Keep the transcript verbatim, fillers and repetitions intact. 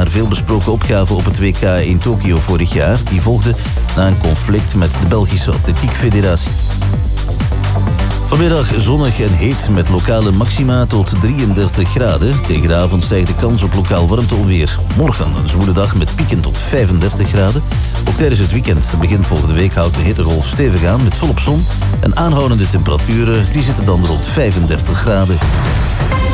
haar veelbesproken opgave op het W K in Tokio vorig jaar. Die volgde na een conflict met de Belgische Atletiek Federatie. Vanmiddag zonnig en heet met lokale maxima tot drieëndertig graden. Tegen de avond stijgt de kans op lokaal warmteonweer. Morgen een zwoele dag met pieken tot vijfendertig graden. Ook tijdens het weekend, begin volgende week, houdt de hittegolf stevig aan met volop zon. En aanhoudende temperaturen, die zitten dan rond vijfendertig graden.